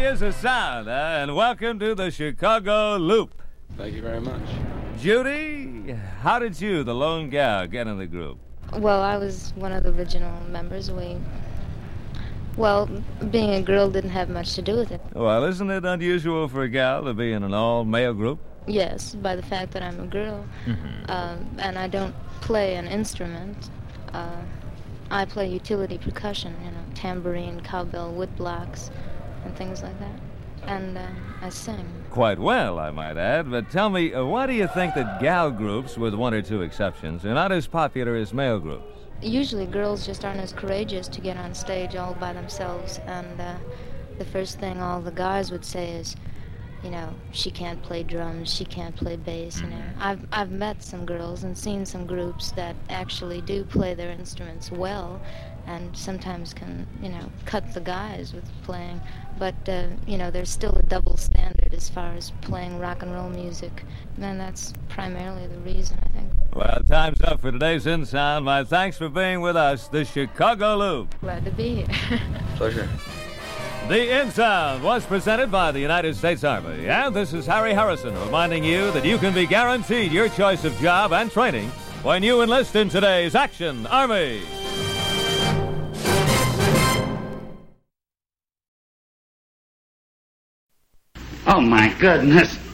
is the sound, and welcome to the Chicago Loop. Thank you very much. Judy, how did you, the lone gal, get in the group? Well, I was one of the original members. Well, being a girl didn't have much to do with it. Well, isn't it unusual for a gal to be in an all-male group? Yes, by the fact that I'm a girl, and I don't play an instrument. I play utility percussion, tambourine, cowbell, woodblocks, and things like that. And I sing. Quite well, I might add. But tell me, why do you think that gal groups, with one or two exceptions, are not as popular as male groups? Usually girls just aren't as courageous to get on stage all by themselves, and the first thing all the guys would say is, she can't play drums, she can't play bass. I've met some girls and seen some groups that actually do play their instruments well, and sometimes can, cut the guys with playing. But, there's still a double standard as far as playing rock and roll music, and that's primarily the reason, I think. Well, time's up for today's In Sound. My thanks for being with us, the Chicago Loop. Glad to be here. Pleasure. The In Sound was presented by the United States Army, and this is Harry Harrison reminding you that you can be guaranteed your choice of job and training when you enlist in today's Action Army. Oh, my goodness.